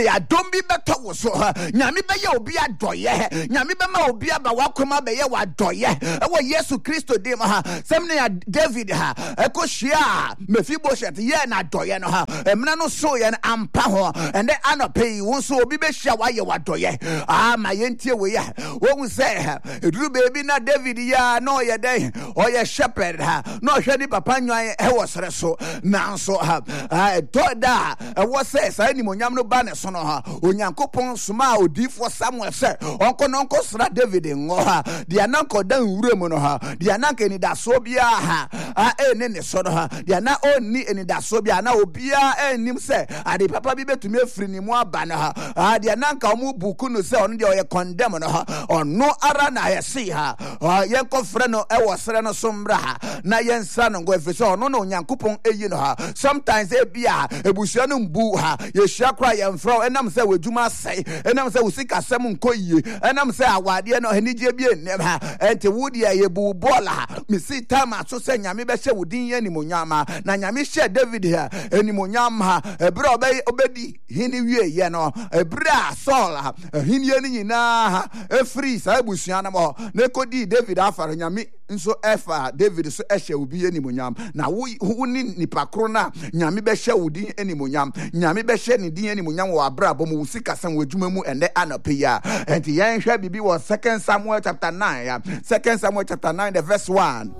ya don't be better was so nyame be ya obi adoye nyame be ma obi aba wakoma be ya wadoye ewo Yesu Kristo dem ha semne ya David ha ekohia Mephibosheth ye na doye no ha emna no so ye ampa ho ende anope wo so obi be hia wa ye wadoye ma yentie we ya wo say eduru baby na David ya no ye den o ye shepherd ha no hwedi papa nwan e wo sere so nanso ha toda wo say sai ni monyam no ba ne so no ha onyankopon soma odifo Samuel say onko no nko sra David ngo ha dia nanko dan wure mu no ha dia nanka ni da so bia ha ne so no ha dia na oni eni da so bia na obia enim say ade papa bi betumi afiri ni mu aba no ha dia nanka omu buku no say ono dia o ye condemn no ha ono ara na ye see ha yen ko frɛ no e wo sere no sombra ha na yen sa no go efese ono no onyankopon eyi no ha sometimes e bia ebusua no mbu ha ye hia kra ye mfrɛ enam say wadwuma sai enam say usika sem nkoyie enam say awade no hanigye bi enem ha ente wudi ye bu bola mi si time aso say nyame be hye wudin ye nimonyama na nyame hye David ha enimonyam ha ebre obedi hini wie ye no ebre Saul ha hini ye nyina ha efri sa ebusua na mo na kodi David afare nyame nso efa David so ehye obi ye nimonyam na wo ni nipa kro na nyame be hye wudin enimonyam nyame be hye ni din enimonyam wo abrabom wo sika san wadwuma mu ende anope ya enti yen hwe bibi wo 2 Samuel chapter 9 ya 2 Samuel chapter 9 the verse 1.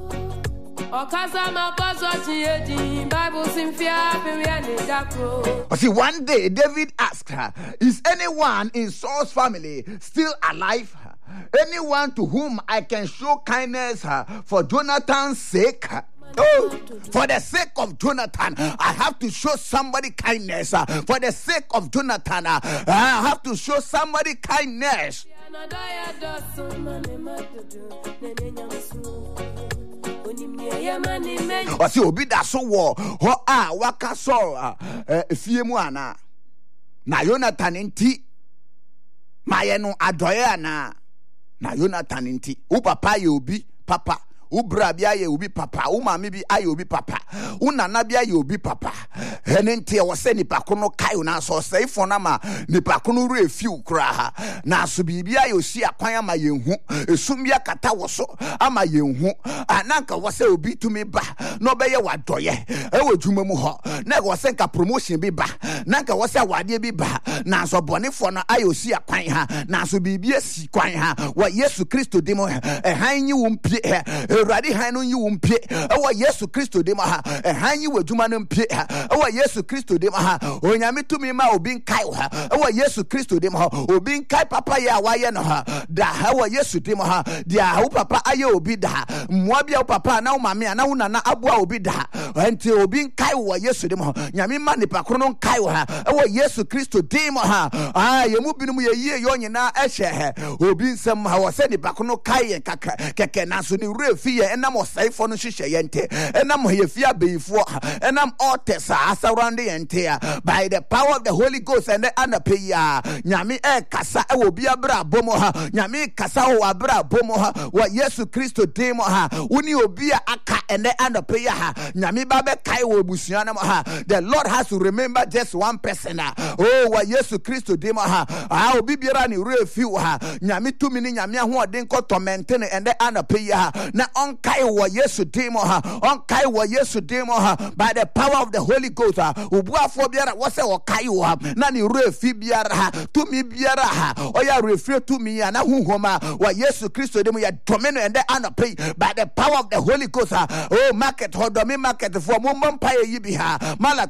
See, one day David asked her, is anyone in Saul's family still alive? Anyone to whom I can show kindness for Jonathan's sake? Oh, for the sake of Jonathan, I have to show somebody kindness. For the sake of Jonathan, I have to show somebody kindness. Wasi obi da so wo ho waka so fie mu ana na Jonathan nti maye no adoye ana na Jonathan nti u papa ye obi papa ubra bia ye obi papa umami bi aye obi papa unana bia ye obi papa enente wo se nipa kono kai na so se ifo na ma nipa kono ru efiu kra ha na so bibia ye osi akwan ama ye hu esumia kata wo so ama ye hu ananka wo se obi tumi ba no be ye wadoye e wo dwuma mu ho na wo se nka promotion bi ba nanka wo se awade bi ba na so bonefo no aye osi akwan ha na so bibia si kwan ha wa Yesu Kristo demo han yi wo mpie Radi hanu yi wumpie ewa Yesu Kristo dem ha hanyi wadwuma no mpie ewa Yesu Kristo dem ha onyame tumi ma obi nkai ha ewa Yesu Kristo dem ha obi nkai papa ya waye no ha da ewa Yesu dem ha dia wo papa aye obi da mmoa bia wo papa na wo mame na wo nana aboa obi da enti obi nkai wo Yesu dem ha nyame ma nipa kro no nkai ha ewa Yesu Kristo dem ha yemu binum ye yie yo nyina ehye obi nsem ha wo se nipa kro no kai keke na so ni refi enam osaifo no hihye yente enam yefia beifo enam otesa asawrande yente by the power of the Holy Ghost and the anapeya nyame kasa e wo bia bra bomo ha nyame kasa wo abra bomo ha wa Yesu Kristo demo ha uni obi aka and the anapeya ha nyame ba be kai wo busua na ha the Lord has to remember just one person oh wa Yesu Kristo demo ha obi biara ni refi ha nyame tumi ni nyame ahoden ko tormentene and the anapeya ha na onkai wo Yesu demo ha onkai wo Yesu demo ha by the power of the Holy Ghost obuafo biara wo se wo kai wo ha na ni refi biara ha tumi biara ha oya refi tumi ya na huhoma wo Yesu Kristo demo ya domino and the anope by the power of the Holy Ghost oh market hodomi market for mo mpa yi bi ha mala